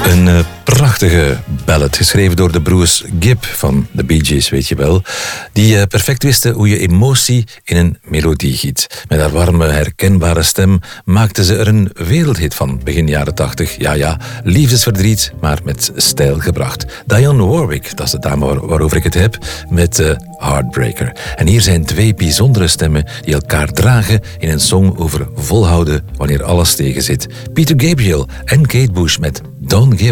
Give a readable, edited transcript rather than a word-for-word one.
Een prachtige ballad, geschreven door de broers Gibb van de Bee Gees, weet je wel. Die perfect wisten hoe je emotie in een melodie giet. Met haar warme, herkenbare stem maakten ze er een wereldhit van begin jaren 80. Ja, liefdesverdriet, maar met stijl gebracht. Dionne Warwick, dat is de dame waarover ik het heb, met Heartbreaker. En hier zijn twee bijzondere stemmen die elkaar dragen in een song over volhouden wanneer alles tegenzit. Peter Gabriel en Kate Bush met Don't Give